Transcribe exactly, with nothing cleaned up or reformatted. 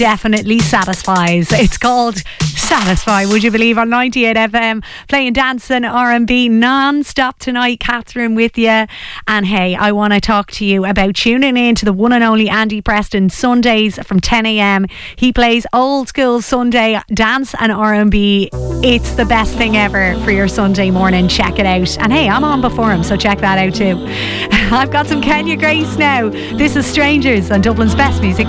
definitely satisfies. It's called Satisfy, would you believe, on ninety-eight F M, playing dance and R and B non-stop tonight. Catherine with you. And hey, I want to talk to you about tuning in to the one and only Andy Preston Sundays from ten a m. He plays old school Sunday dance and R and B. It's the best thing ever for your Sunday morning. Check it out. And hey, I'm on before him, so check that out too. I've got some Kenya Grace now. This is Strangers on Dublin's Best Music